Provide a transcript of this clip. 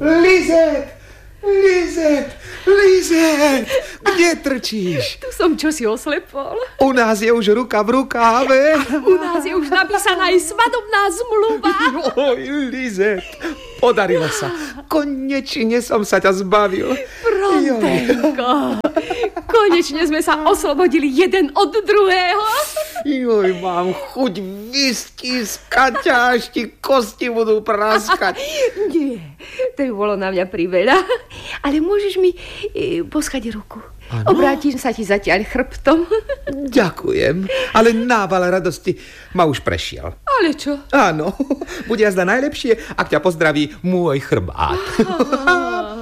Lizet, kde trčíš? Tu som čosi oslepol. U nás je už ruka v rukáve. U nás je už napísaná aj svadobná zmluva. Oj, Lizet, podarilo sa. Konečne som sa ťa zbavil. Frontenko, konečne sme sa oslobodili jeden od druhého. Joj, mám chuť vystiskať ťa, až ti kosti budú praskať. Nie, to by bolo na mňa priveľa. Ale môžeš mi poskať ruku. Ano? Obrátim sa ti zatiaľ chrbtom. Ďakujem, ale nával radosti ma už prešiel. Ale čo? Áno, bude jazda najlepšie, ak ťa pozdraví môj chrbát.